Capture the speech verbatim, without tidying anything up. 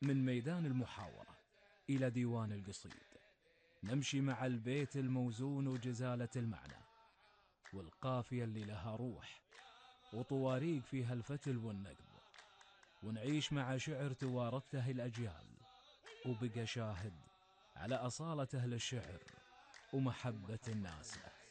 من ميدان المحاورة إلى ديوان القصيد، نمشي مع البيت الموزون وجزالة المعنى، والقافية اللي لها روح وطواريق فيها الفتل والنقب، ونعيش مع شعر توارثته الأجيال وبقى شاهد على أصالة أهل الشعر ومحبة الناس له.